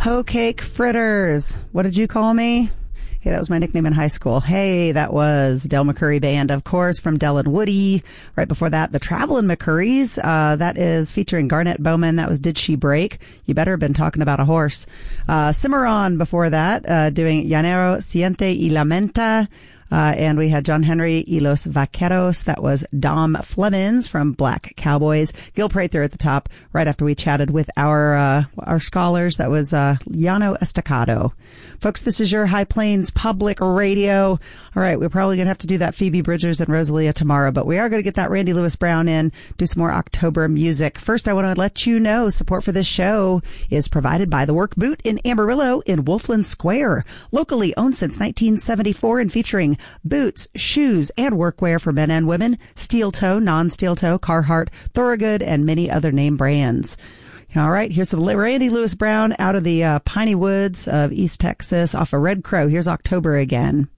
Hoe cake fritters. What did you call me? Hey, that was my nickname in high school. Hey, that was Del McCoury Band, of course, from Del and Woody. Right before that, the Travelin' McCourys. That is featuring Garnett Bowman. That was Did She Break? You better have been talking about a horse. Cimarron before that, doing Llanero Siente y Lamenta. And we had John Henry y Los Vaqueros. That was Dom Flemons from Black Cowboys. Gil Prather at the top, right after we chatted with our scholars. That was Llano Estacado. Folks, this is your High Plains Public Radio. All right, we're probably going to have to do that Phoebe Bridgers and Rosalia tomorrow, but we are going to get that Randy Lewis Brown in, do some more October music. First, I want to let you know support for this show is provided by The Work Boot in Amarillo in Wolfland Square. Locally owned since 1974 and featuring boots, shoes, and workwear for men and women, steel toe, non-steel toe, Carhartt, Thorogood, and many other name brands. All right, here's some Randy Lewis Brown out of the piney woods of East Texas off of Red Crow. Here's October again.